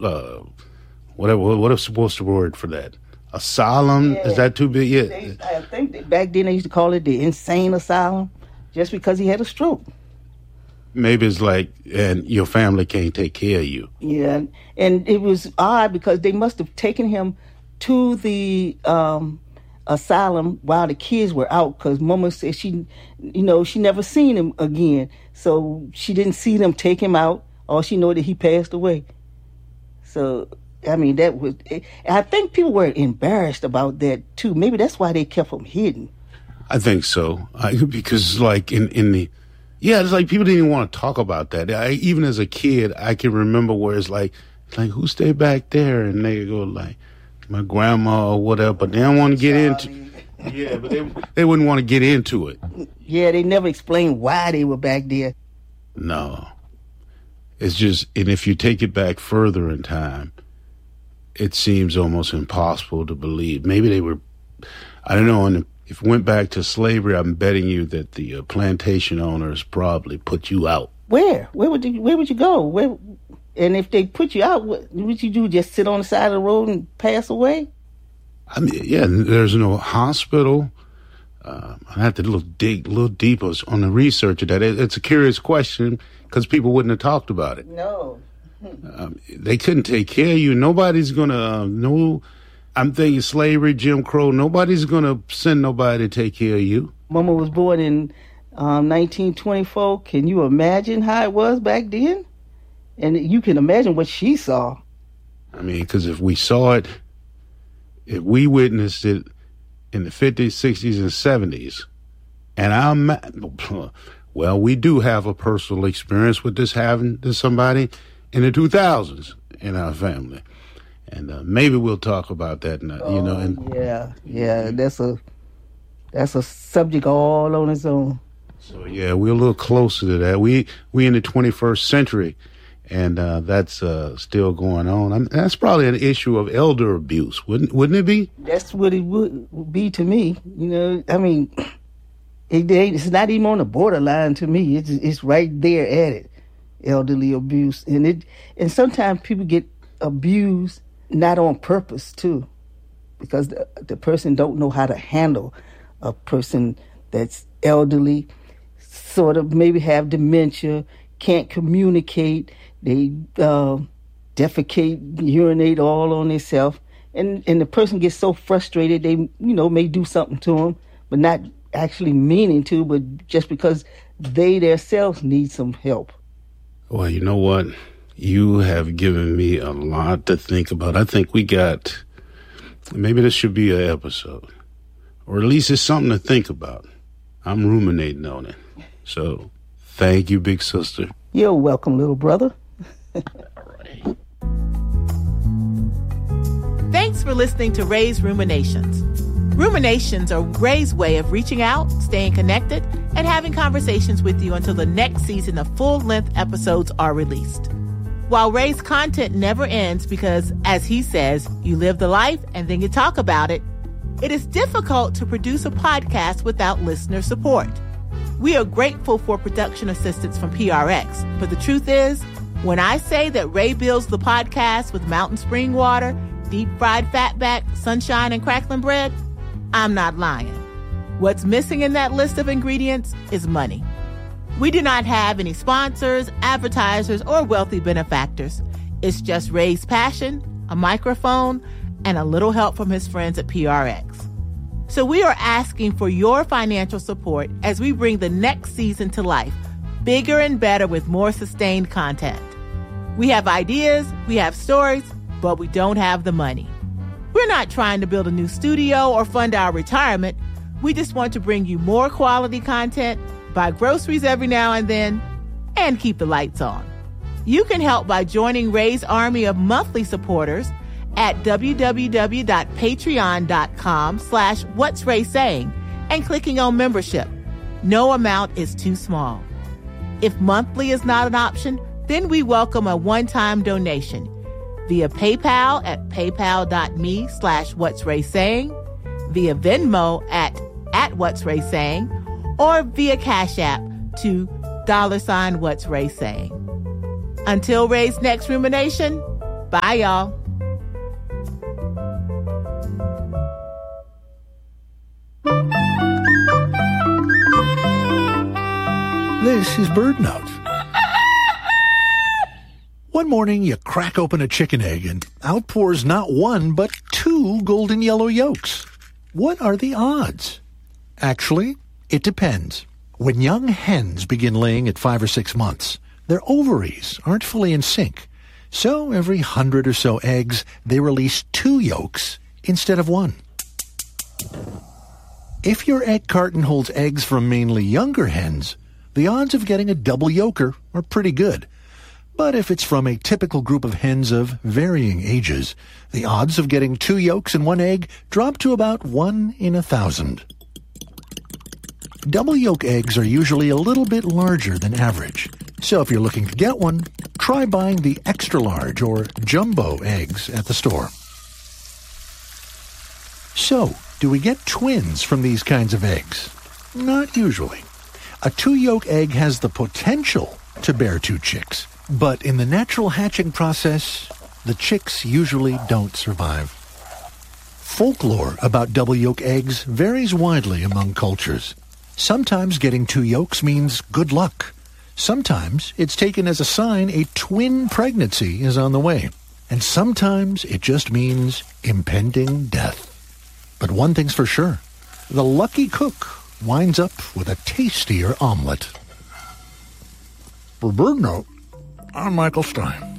what's the word for that? Asylum? Yeah. Is that too big? Yeah. I think back then they used to call it the insane asylum, just because he had a stroke. Maybe it's like, and your family can't take care of you. Yeah, and it was odd because they must have taken him to the asylum while the kids were out, because Mama said she never seen him again, so she didn't see them take him out. All she knew that he passed away. So, I mean, I think people were embarrassed about that too. Maybe that's why they kept him hidden. I think so, because like it's like people didn't even want to talk about that. Even as a kid, I can remember where it's like who stayed back there, and they go like my grandma or whatever, but they don't want to get into. Yeah, but they wouldn't want to get into it. Yeah, they never explained why they were back there. No. It's just, and if you take it back further in time, it seems almost impossible to believe. Maybe they were, I don't know, and if it went back to slavery, I'm betting you that the plantation owners probably put you out. Where? Where would you go? And if they put you out, what would you do? Just sit on the side of the road and pass away? I mean, yeah, there's no hospital. I have to dig a little deeper on the research of that. It's a curious question because people wouldn't have talked about it. No. They couldn't take care of you. Nobody's going to, I'm thinking slavery, Jim Crow, nobody's going to send nobody to take care of you. Mama was born in 1924. Can you imagine how it was back then? And you can imagine what she saw. I mean, because if we saw it, if we witnessed it in the 50s, 60s, and 70s, and we do have a personal experience with this happening to somebody in the 2000s in our family. And maybe we'll talk about that, that's a subject all on its own. So yeah, we're a little closer to that. We in the 21st century, and that's still going on. That's probably an issue of elder abuse, wouldn't it be? That's what it would be to me. I mean, it's not even on the borderline to me. It's right there at it, elderly abuse, and sometimes people get abused not on purpose too, because the person don't know how to handle a person that's elderly, sort of maybe have dementia, can't communicate, they defecate, urinate all on themselves, and the person gets so frustrated they may do something to them, but not actually meaning to, but just because they themselves need some help. Well, you know what? You have given me a lot to think about. I think maybe this should be an episode, or at least it's something to think about. I'm ruminating on it. So, thank you, big sister. You're welcome, little brother. All right. Thanks for listening to Ray's Ruminations. Ruminations are Ray's way of reaching out, staying connected, and having conversations with you until the next season of full-length episodes are released. While Ray's content never ends because, as he says, you live the life and then you talk about it, it is difficult to produce a podcast without listener support. We are grateful for production assistance from PRX, but the truth is, when I say that Ray builds the podcast with mountain spring water, deep-fried fatback, sunshine, and crackling bread, I'm not lying. What's missing in that list of ingredients is money. We do not have any sponsors, advertisers, or wealthy benefactors. It's just Ray's passion, a microphone, and a little help from his friends at PRX. So we are asking for your financial support as we bring the next season to life, bigger and better with more sustained content. We have ideas, we have stories, but we don't have the money. We're not trying to build a new studio or fund our retirement. We just want to bring you more quality content, buy groceries every now and then, and keep the lights on. You can help by joining Ray's army of monthly supporters at www.patreon.com/whatsraysaying and clicking on membership. No amount is too small. If monthly is not an option, then we welcome a one-time donation via PayPal at paypal.me/whatsraysaying, via Venmo at whatsraysaying, or via Cash App to $whatsraysaying. Until Ray's next rumination, Bye, y'all. This is Bird Notes. One morning, you crack open a chicken egg and out pours not one, but 2 golden yellow yolks. What are the odds? Actually, it depends. When young hens begin laying at 5 or 6 months, their ovaries aren't fully in sync. So every 100 or so eggs, they release 2 yolks instead of 1. If your egg carton holds eggs from mainly younger hens, the odds of getting a double yolker are pretty good. But if it's from a typical group of hens of varying ages, the odds of getting 2 yolks in 1 egg drop to about 1 in 1,000. Double yolk eggs are usually a little bit larger than average. So if you're looking to get one, try buying the extra large or jumbo eggs at the store. So, do we get twins from these kinds of eggs? Not usually. A 2-yolk egg has the potential to bear 2 chicks, but in the natural hatching process, the chicks usually don't survive. Folklore about double yolk eggs varies widely among cultures. Sometimes getting 2 yolks means good luck. Sometimes it's taken as a sign a twin pregnancy is on the way. And sometimes it just means impending death. But one thing's for sure, the lucky cook winds up with a tastier omelet. For Bird Note, I'm Michael Stein.